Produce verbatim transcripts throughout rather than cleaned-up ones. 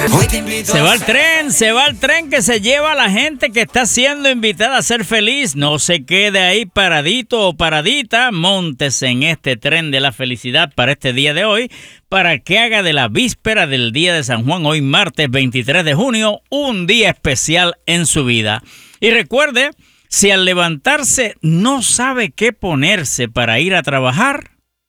Hoy te invito Se a va el ser tren, se va el tren que se lleva a la gente que está siendo invitada a ser feliz. No se quede ahí paradito o paradita. Móntese en este tren de la felicidad para este día de hoy, para que haga de la víspera del día de San Juan, hoy martes veintitrés de junio, un día especial en su vida. Y recuerde, si al levantarse no sabe qué ponerse para ir a trabajar,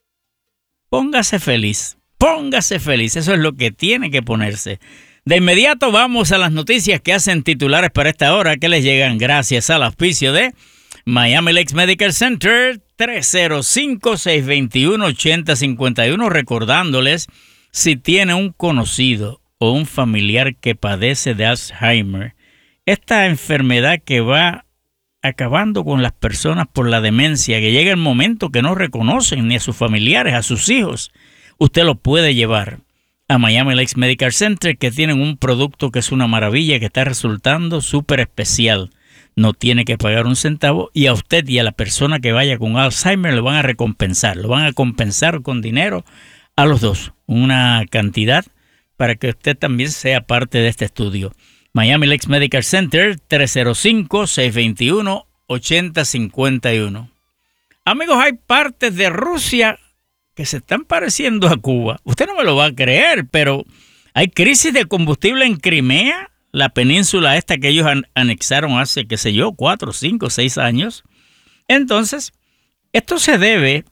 póngase feliz. Póngase feliz, eso es lo que tiene que ponerse. De inmediato vamos a las noticias que hacen titulares para esta hora, que les llegan gracias al auspicio de Miami Lakes Medical Center, tres cero cinco, seis dos uno, ocho cero cinco uno. Recordándoles, si tiene un conocido o un familiar que padece de Alzheimer, esta enfermedad que va acabando con las personas por la demencia, que llega el momento que no reconocen ni a sus familiares, a sus hijos, usted lo puede llevar a Miami Lakes Medical Center, que tienen un producto que es una maravilla, que está resultando súper especial. No tiene que pagar un centavo y a usted y a la persona que vaya con Alzheimer lo van a recompensar. Lo van a compensar con dinero a los dos. Una cantidad para que usted también sea parte de este estudio. Miami Lakes Medical Center, tres cero cinco, seis dos uno, ocho cero cinco uno. Amigos, hay partes de Rusia que se están pareciendo a Cuba. Usted no me lo va a creer, pero hay crisis de combustible en Crimea, la península esta que ellos an- anexaron hace, qué sé yo, cuatro, cinco, seis años. Entonces, esto se debe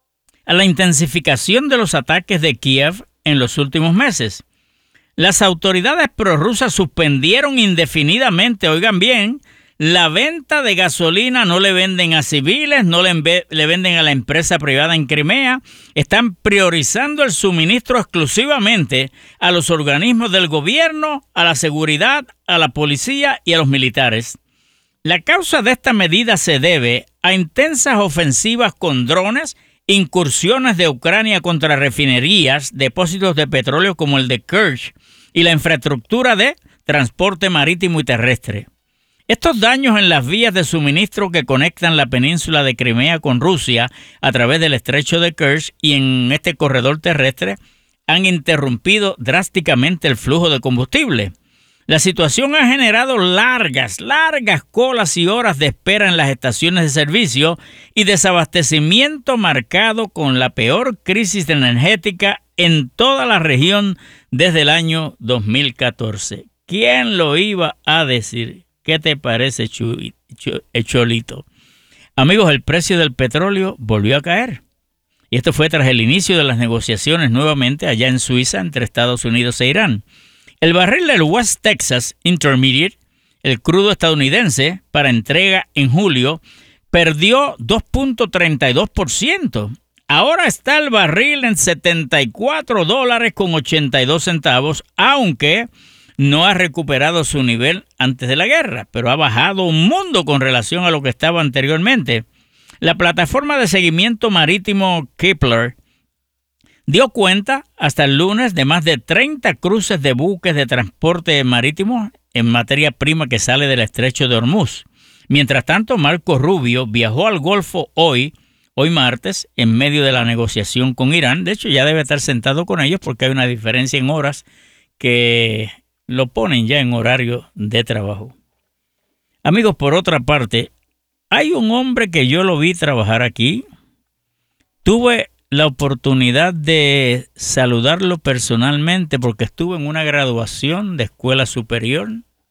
a la intensificación de los ataques de Kiev en los últimos meses. Las autoridades prorrusas suspendieron indefinidamente, oigan bien, la venta de gasolina. No le venden a civiles, no le, enve- le venden a la empresa privada en Crimea. Están priorizando el suministro exclusivamente a los organismos del gobierno, a la seguridad, a la policía y a los militares. La causa de esta medida se debe a intensas ofensivas con drones, incursiones de Ucrania contra refinerías, depósitos de petróleo como el de Kerch y la infraestructura de transporte marítimo y terrestre. Estos daños en las vías de suministro que conectan la península de Crimea con Rusia a través del estrecho de Kerch y en este corredor terrestre han interrumpido drásticamente el flujo de combustible. La situación ha generado largas, largas colas y horas de espera en las estaciones de servicio y desabastecimiento marcado con la peor crisis energética en toda la región desde el año dos mil catorce. ¿Quién lo iba a decir? ¿Qué te parece, Chu, Chu, Cholito? Amigos, el precio del petróleo volvió a caer. Y esto fue tras el inicio de las negociaciones nuevamente allá en Suiza entre Estados Unidos e Irán. El barril del West Texas Intermediate, el crudo estadounidense, para entrega en julio, perdió dos punto treinta y dos por ciento. Ahora está el barril en setenta y cuatro dólares con ochenta y dos centavos, aunque no ha recuperado su nivel antes de la guerra, pero ha bajado un mundo con relación a lo que estaba anteriormente. La plataforma de seguimiento marítimo Kepler dio cuenta hasta el lunes de más de treinta cruces de buques de transporte marítimo en materia prima que sale del estrecho de Hormuz. Mientras tanto, Marco Rubio viajó al Golfo hoy, hoy martes, en medio de la negociación con Irán. De hecho, ya debe estar sentado con ellos porque hay una diferencia en horas que lo ponen ya en horario de trabajo. Amigos, por otra parte, hay un hombre que yo lo vi trabajar aquí. Tuve la oportunidad de saludarlo personalmente porque estuve en una graduación de escuela superior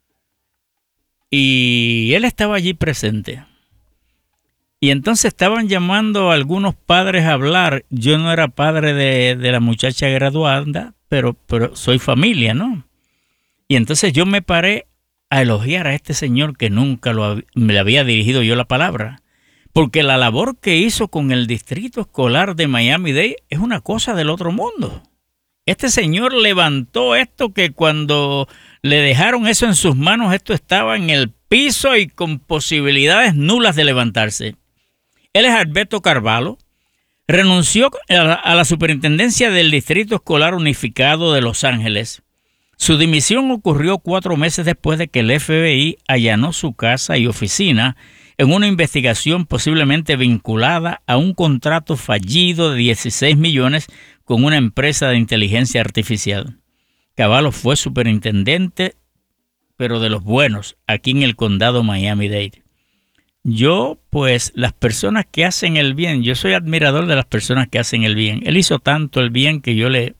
y él estaba allí presente. Y entonces estaban llamando a algunos padres a hablar. Yo no era padre de, de la muchacha graduanda, pero, pero soy familia, ¿no? Y entonces yo me paré a elogiar a este señor que nunca lo, me le había dirigido yo la palabra. Porque la labor que hizo con el Distrito Escolar de Miami-Dade es una cosa del otro mundo. Este señor levantó esto que cuando le dejaron eso en sus manos, esto estaba en el piso y con posibilidades nulas de levantarse. Él es Alberto Carvalho. Renunció a la, a la superintendencia del Distrito Escolar Unificado de Los Ángeles. Su dimisión ocurrió cuatro meses después de que el F B I allanó su casa y oficina en una investigación posiblemente vinculada a un contrato fallido de dieciséis millones con una empresa de inteligencia artificial. Cavallo fue superintendente, pero de los buenos, aquí en el condado Miami-Dade. Yo, pues, las personas que hacen el bien, yo soy admirador de las personas que hacen el bien. Él hizo tanto el bien que yo le,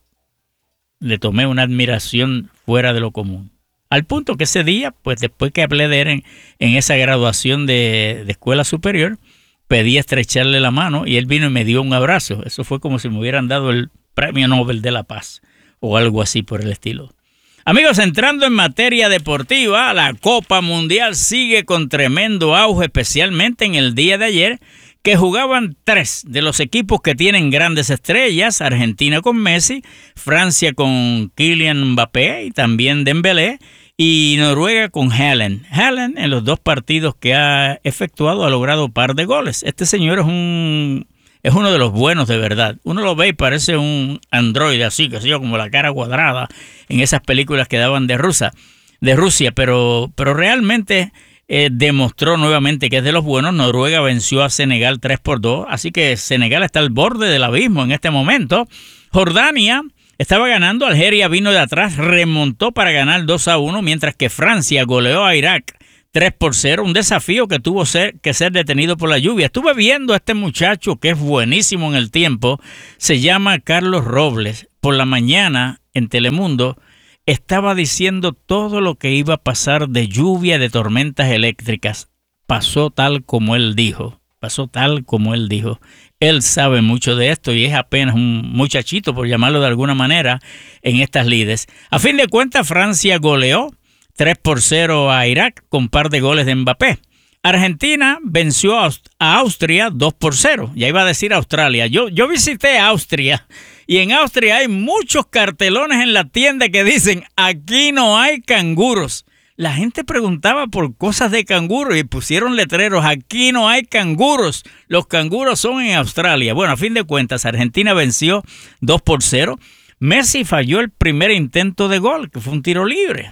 le tomé una admiración fuera de lo común. Al punto que ese día, pues después que hablé de él en, en esa graduación de, de escuela superior, pedí estrecharle la mano y él vino y me dio un abrazo. Eso fue como si me hubieran dado el Premio Nobel de la Paz o algo así por el estilo. Amigos, entrando en materia deportiva, la Copa Mundial sigue con tremendo auge, especialmente en el día de ayer, que jugaban tres de los equipos que tienen grandes estrellas: Argentina con Messi, Francia con Kylian Mbappé y también Dembélé, y Noruega con Haaland. Haaland, en los dos partidos que ha efectuado, ha logrado un par de goles. Este señor es un es uno de los buenos de verdad. Uno lo ve y parece un androide así, que sé yo, como la cara cuadrada en esas películas que daban de Rusia, de Rusia, pero, pero realmente eh, demostró nuevamente que es de los buenos. Noruega venció a Senegal tres por dos, así que Senegal está al borde del abismo en este momento. Jordania estaba ganando, Algeria vino de atrás, remontó para ganar dos a uno, mientras que Francia goleó a Irak tres por cero, un desafío que tuvo ser, que ser detenido por la lluvia. Estuve viendo a este muchacho que es buenísimo en el tiempo, se llama Carlos Robles. Por la mañana en Telemundo estaba diciendo todo lo que iba a pasar de lluvia, de tormentas eléctricas. Pasó tal como él dijo, pasó tal como él dijo. Él sabe mucho de esto y es apenas un muchachito, por llamarlo de alguna manera, en estas lides. A fin de cuentas, Francia goleó tres por cero a Irak con par de goles de Mbappé. Argentina venció a Austria dos por cero. Ya iba a decir Australia. Yo, yo visité Austria y en Austria hay muchos cartelones en la tienda que dicen: aquí no hay canguros. La gente preguntaba por cosas de canguros y pusieron letreros: aquí no hay canguros. Los canguros son en Australia. Bueno, a fin de cuentas, Argentina venció dos por cero. Messi falló el primer intento de gol, que fue un tiro libre.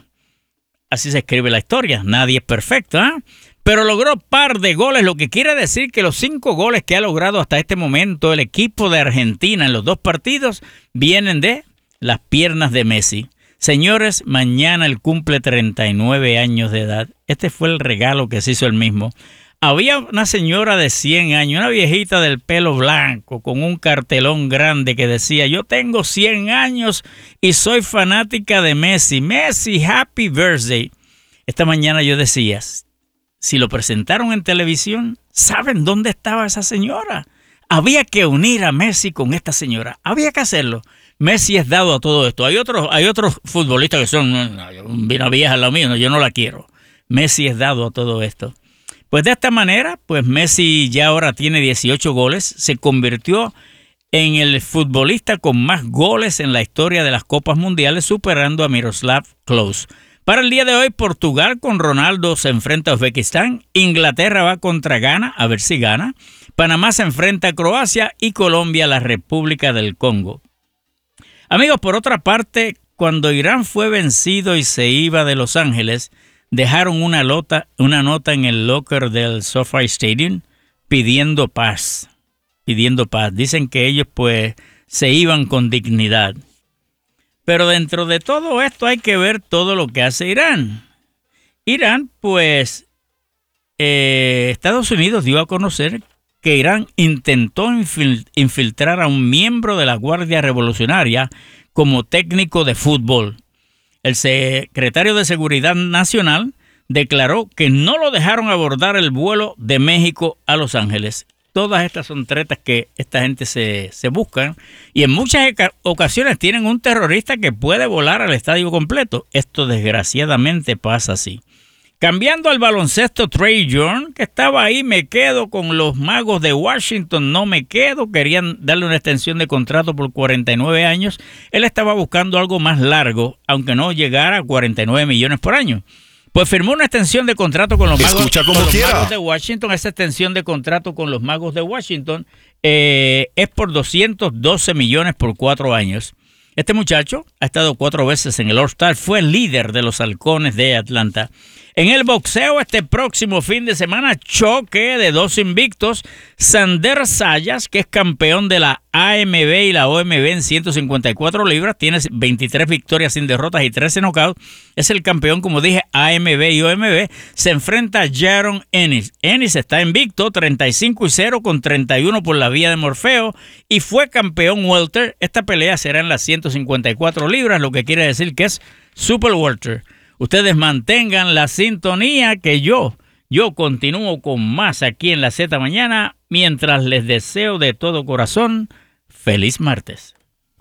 Así se escribe la historia. Nadie es perfecto, ¿eh? Pero logró par de goles, lo que quiere decir que los cinco goles que ha logrado hasta este momento el equipo de Argentina en los dos partidos vienen de las piernas de Messi. Señores, mañana él cumple treinta y nueve años de edad. Este fue el regalo que se hizo él mismo. Había una señora de cien años, una viejita del pelo blanco, con un cartelón grande que decía: yo tengo cien años y soy fanática de Messi. Messi, happy birthday. Esta mañana yo decía, si lo presentaron en televisión, ¿saben dónde estaba esa señora? Había que unir a Messi con esta señora. Había que hacerlo. Messi es dado a todo esto. Hay otros, hay otros futbolistas que son una vieja la mía, no, yo no la quiero. Messi es dado a todo esto. Pues de esta manera, pues Messi ya ahora tiene dieciocho goles, se convirtió en el futbolista con más goles en la historia de las Copas Mundiales, superando a Miroslav Klose. Para el día de hoy, Portugal con Ronaldo se enfrenta a Uzbekistán, Inglaterra va contra Ghana, a ver si gana, Panamá se enfrenta a Croacia y Colombia a la República del Congo. Amigos, por otra parte, cuando Irán fue vencido y se iba de Los Ángeles, dejaron una, lota, una nota en el locker del SoFi Stadium pidiendo paz, pidiendo paz. Dicen que ellos pues se iban con dignidad. Pero dentro de todo esto hay que ver todo lo que hace Irán. Irán pues, eh, Estados Unidos dio a conocer que Irán intentó infil- infiltrar a un miembro de la Guardia Revolucionaria como técnico de fútbol. El secretario de Seguridad Nacional declaró que no lo dejaron abordar el vuelo de México a Los Ángeles. Todas estas son tretas que esta gente se, se buscan y en muchas ocasiones tienen un terrorista que puede volar al estadio completo. Esto desgraciadamente pasa así. Cambiando al baloncesto, Trae Young, que estaba ahí, me quedo con los Magos de Washington, no me quedo, querían darle una extensión de contrato por cuarenta y nueve años. Él estaba buscando algo más largo, aunque no llegara a cuarenta y nueve millones por año. Pues firmó una extensión de contrato con los, magos, con los magos de Washington. Esa extensión de contrato con los Magos de Washington eh, es por doscientos doce millones por cuatro años. Este muchacho ha estado cuatro veces en el All-Star, fue líder de los Halcones de Atlanta. En el boxeo este próximo fin de semana, choque de dos invictos. Sander Sayas, que es campeón de la A M B y la O M B en ciento cincuenta y cuatro libras, tiene veintitrés victorias sin derrotas y trece knockouts. Es el campeón, como dije, A M B y O M B. Se enfrenta a Jaron Ennis. Ennis está invicto, treinta y cinco y cero con treinta y uno por la vía de Morfeo y fue campeón welter. Esta pelea será en las ciento cincuenta y cuatro libras, lo que quiere decir que es super welter. Ustedes mantengan la sintonía que yo, yo continúo con más aquí en la Z Mañana, mientras les deseo de todo corazón feliz martes.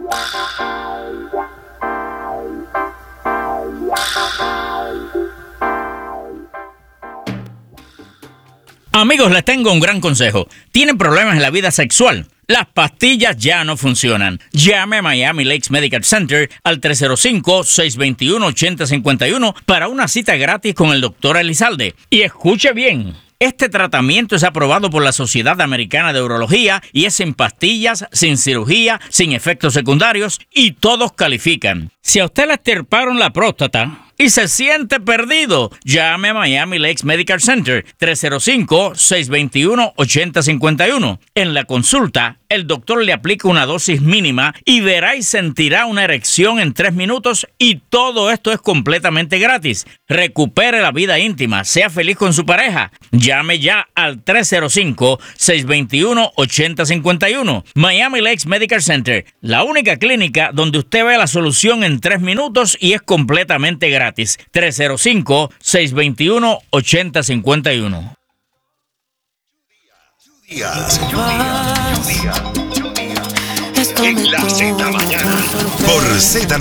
Amigos, les tengo un gran consejo. ¿Tienen problemas en la vida sexual? Las pastillas ya no funcionan. Llame a Miami Lakes Medical Center al tres cero cinco, seis dos uno, ocho cero cinco uno para una cita gratis con el doctor Elizalde. Y escuche bien. Este tratamiento es aprobado por la Sociedad Americana de Urología y es sin pastillas, sin cirugía, sin efectos secundarios y todos califican. Si a usted le extirparon la próstata y se siente perdido, llame a Miami Lakes Medical Center tres cero cinco, seis dos uno, ocho cero cinco uno. En la consulta, el doctor le aplica una dosis mínima y verá y sentirá una erección en tres minutos y todo esto es completamente gratis. Recupere la vida íntima, sea feliz con su pareja. Llame ya al tres cero cinco, seis dos uno, ocho cero cinco uno. Miami Lakes Medical Center, la única clínica donde usted ve la solución en tres minutos y es completamente gratis. tres cero cinco, seis dos uno, ocho cero cinco uno. En la Z Mañana por Z